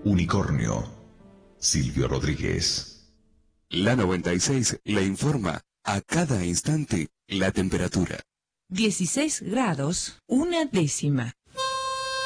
Unicornio, Silvio Rodríguez. La 96 le informa a cada instante la temperatura. 16 grados, 1 décima.